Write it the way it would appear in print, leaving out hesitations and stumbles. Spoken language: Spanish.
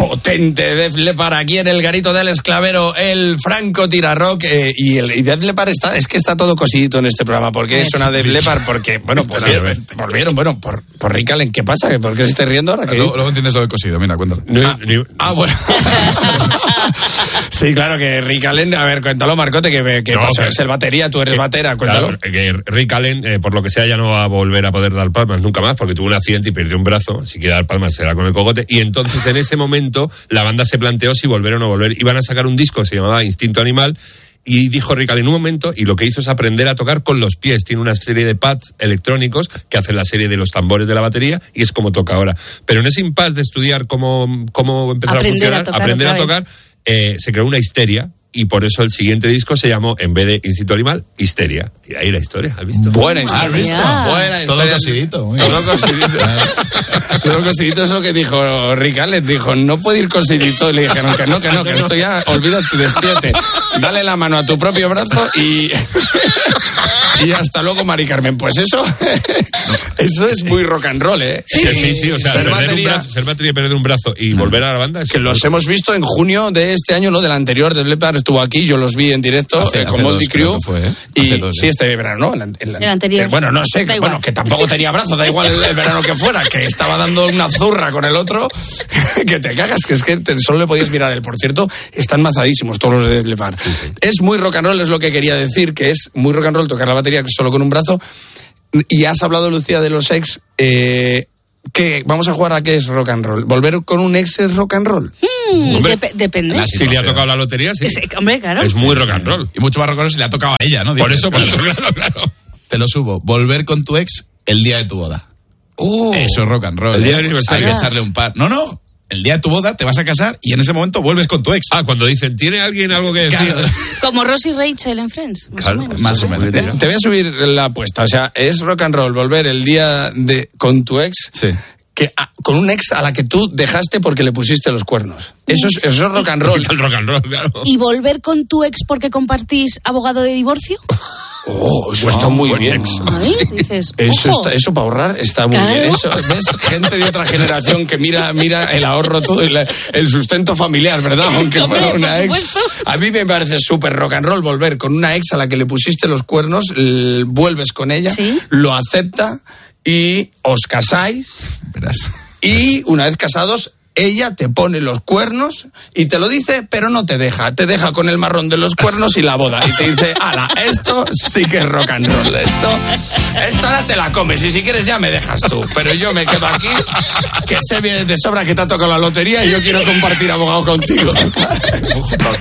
potente Def Leppard aquí en el garito del Esclavero, el Franco Tirarock, y Def Leppard está todo cosidito en este programa. ¿Por qué suena Def Leppard? Porque, bueno, pues volvieron, por Rick Allen. ¿Qué pasa? ¿Por qué se está riendo ahora? Luego entiendes lo de cosido, mira, cuéntalo. Bueno. Sí, claro, que Rick Allen, a ver, cuéntalo, Marcote, que pasó, es el batería, tú eres batera, cuéntalo. Claro, que Rick Allen, por lo que sea, ya no va a volver a poder dar palmas nunca más, porque tuvo un accidente y perdió un brazo. Si quiere dar palmas será con el cogote. Y entonces en ese momento la banda se planteó si volver o no volver. Iban a sacar un disco que se llamaba Instinto Animal, y dijo Rick Allen en un momento, y lo que hizo es aprender a tocar con los pies. Tiene una serie de pads electrónicos que hacen la serie de los tambores de la batería, y es como toca ahora. Pero en ese impasse de estudiar cómo empezar a funcionar, aprender a tocar, se creó una histeria. Y por eso el siguiente disco se llamó, en vez de Instinto Animal, Histeria. Y ahí la historia, ¿has visto? Buena historia. Buena historia. Todo cosidito. Todo cosidito es lo que dijo Rick Allen. Dijo, no puede ir cosidito. Y le dijeron que no, que esto ya, olvídate, despídete. Dale la mano a tu propio brazo y hasta luego, Mari Carmen. Pues eso es muy rock and roll, ¿eh? Sí. O sea, ser batería y perder un brazo y volver a la banda. Que los hemos visto en junio de este año, no del anterior, Def Leppard estuvo aquí, yo los vi en directo con Motley Crue. Sí, este verano, ¿no? El anterior. Bueno, no sé, que tampoco tenía brazo, da igual el verano que fuera, que estaba dando una zurra con el otro, que te cagas, que es que solo le podías mirar a él. Por cierto, están mazadísimos todos los de Def Leppard. Sí. Es muy rock and roll, es lo que quería decir, que es muy rock and roll tocar la batería solo con un brazo. Y has hablado, Lucía, de los ex. ¿Qué? Vamos a jugar a qué es rock and roll. ¿Volver con un ex es rock and roll? Depende. Si le ha tocado la lotería, sí. Hombre, claro. Es muy rock and roll. Y mucho más rock and roll si le ha tocado a ella, ¿no? Por eso, claro. Te lo subo. Volver con tu ex el día de tu boda. Eso es rock and roll. El día del aniversario. Hay que echarle un par. No. El día de tu boda te vas a casar y en ese momento vuelves con tu ex. Cuando dicen, ¿tiene alguien algo que decir? Claro. Como Ross y Rachel en Friends, más o menos. Te voy a subir la apuesta. O sea, es rock and roll volver el día con tu ex. Sí. Con un ex a la que tú dejaste porque le pusiste los cuernos. Eso es rock and roll. El rock and roll, claro. ¿Y volver con tu ex porque compartís abogado de divorcio? Eso está muy bien. Ahí dices, eso para ahorrar está muy bien. Eso, ¿ves? Gente de otra generación que mira el ahorro todo y el sustento familiar, ¿verdad? Aunque fuera una ex. A mí me parece súper rock and roll volver con una ex a la que le pusiste los cuernos, vuelves con ella, ¿sí? Lo acepta y os casáis. Verás. Y una vez casados, ella te pone los cuernos y te lo dice, pero no te deja. Te deja con el marrón de los cuernos y la boda. Y te dice, ala, esto sí que es rock and roll. Esto ahora te la comes y si quieres ya me dejas tú. Pero yo me quedo aquí, que sé bien de sobra que te ha tocado la lotería y yo quiero compartir abogado contigo.